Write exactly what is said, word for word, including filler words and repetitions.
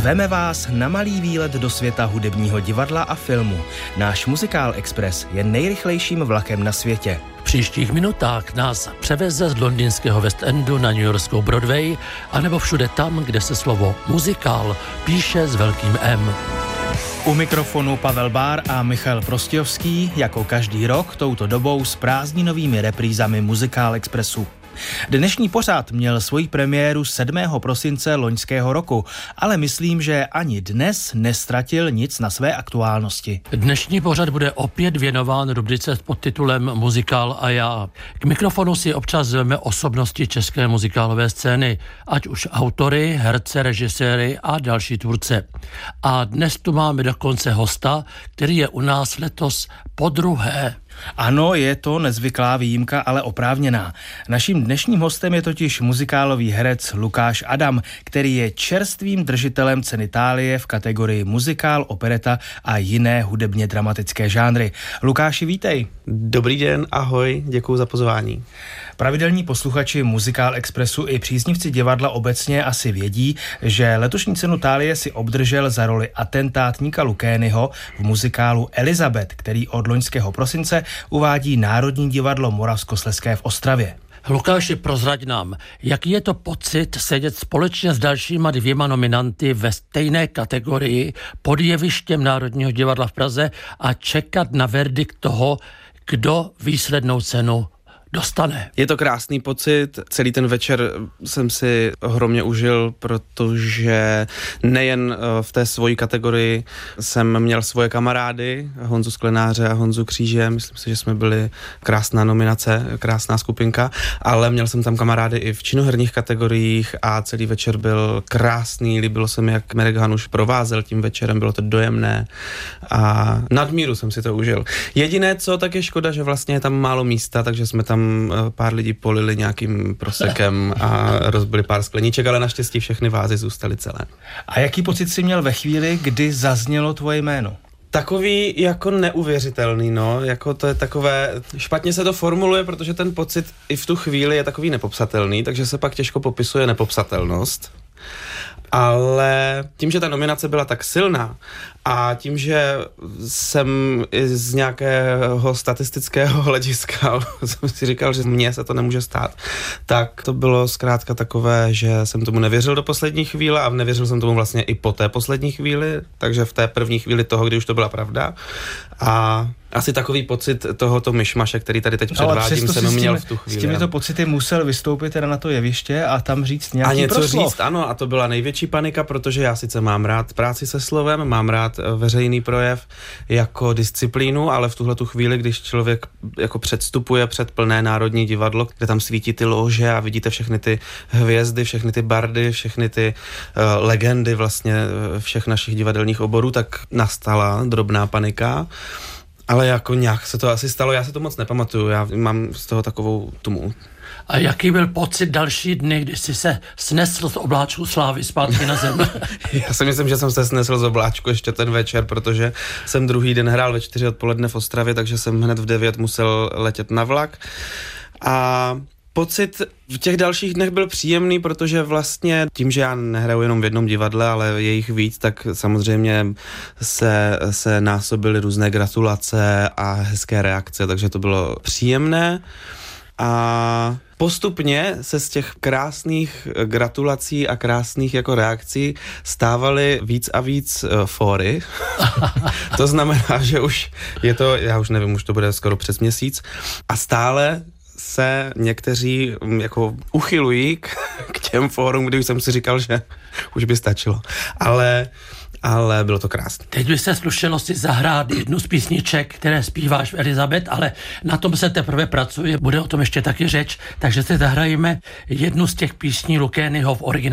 Zveme vás na malý výlet do světa hudebního divadla a filmu. Náš Muzikál Express je nejrychlejším vlakem na světě. V příštích minutách nás převeze z londýnského West Endu na newyorskou Broadway, anebo všude tam, kde se slovo muzikál píše s velkým M. U mikrofonu Pavel Bár a Michal Prostějovský, jako každý rok touto dobou s prázdninovými reprízami Muzikál Expressu. Dnešní pořad měl svoji premiéru sedmého prosince loňského roku, ale myslím, že ani dnes nestratil nic na své aktuálnosti. Dnešní pořad bude opět věnován rubrice s podtitulem Muzikál a já. K mikrofonu si občas zveme osobnosti české muzikálové scény, ať už autory, herce, režiséry a další tvůrce. A dnes tu máme dokonce hosta, který je u nás letos podruhé. Ano, je to nezvyklá výjimka, ale oprávněná. Naším dnešním hostem je totiž muzikálový herec Lukáš Adam, který je čerstvým držitelem ceny Thálie v kategorii muzikál, opereta a jiné hudebně dramatické žánry. Lukáši, vítej. Dobrý den, ahoj, děkuju za pozvání. Pravidelní posluchači Muzikál Expressu i příznivci divadla obecně asi vědí, že letošní cenu Thálie si obdržel za roli atentátníka Lukényho v muzikálu Elizabeth, který od loňského prosince uvádí Národní divadlo Moravskoslezské v Ostravě. Lukáši, prozrať nám, jaký je to pocit sedět společně s dalšíma dvěma nominanty ve stejné kategorii pod jevištěm Národního divadla v Praze a čekat na verdikt toho, kdo výslednou cenu dostane. Je to krásný pocit, celý ten večer jsem si ohromně užil, protože nejen v té svojí kategorii jsem měl svoje kamarády, Honzu Sklenáře a Honzu Kříže, myslím si, že jsme byli krásná nominace, krásná skupinka, ale měl jsem tam kamarády i v činoherních kategoriích a celý večer byl krásný, líbilo se mi, jak Mirek Hanuš provázel tím večerem, bylo to dojemné a nadmíru jsem si to užil. Jediné co, tak je škoda, že vlastně je tam málo místa, takže jsme tam pár lidí polili nějakým prosekem a rozbili pár skleníček, ale naštěstí všechny vázy zůstaly celé. A jaký pocit jsi měl ve chvíli, kdy zaznělo tvoje jméno? Takový jako neuvěřitelný, no, jako to je takové, špatně se to formuluje, protože ten pocit i v tu chvíli je takový nepopsatelný, takže se pak těžko popisuje nepopsatelnost. Ale tím, že ta nominace byla tak silná a tím, že jsem i z nějakého statistického hlediska jsem si říkal, že mně se to nemůže stát, tak to bylo zkrátka takové, že jsem tomu nevěřil do poslední chvíle a nevěřil jsem tomu vlastně i po té poslední chvíli, takže v té první chvíli toho, kdy už to byla pravda. A asi takový pocit tohoto myšmaše, který tady teď předvádím, jsem měl v tu chvíli. S těmito pocity musel vystoupit teda na to jeviště a tam říct nějaký A něco proslov. říct, ano, a to byla největší panika, protože já sice mám rád práci se slovem, mám rád veřejný projev jako disciplínu, ale v tuhletu chvíli, když člověk jako předstupuje před plné Národní divadlo, kde tam svítí ty lože a vidíte všechny ty hvězdy, všechny ty bardy, všechny ty uh, legendy vlastně všech našich divadelních oborů, tak nastala drobná panika. Ale jako nějak se to asi stalo, já se to moc nepamatuju, já mám z toho takovou tumu. A jaký byl pocit další dny, když jsi se snesl z obláčku slávy zpátky na zem? Já si myslím, že jsem se snesl z obláčku ještě ten večer, protože jsem druhý den hrál ve čtyři odpoledne v Ostravě, takže jsem hned v devět musel letět na vlak. A pocit v těch dalších dnech byl příjemný, protože vlastně tím, že já nehraju jenom v jednom divadle, ale je jich víc, tak samozřejmě se, se násobily různé gratulace a hezké reakce, takže to bylo příjemné. A postupně se z těch krásných gratulací a krásných jako reakcí stávaly víc a víc uh, fóry. To znamená, že už je to, já už nevím, už to bude skoro přes měsíc a stále se někteří jako uchylují k, k těm fórům, kdy jsem si říkal, že už by stačilo. Ale, ale bylo to krásné. Teď by se slušelo si zahrát jednu z písniček, které zpíváš v Elizabeth, ale na tom se teprve pracuje, bude o tom ještě taky řeč, takže si zahrajeme jednu z těch písní Lukényho v originálu.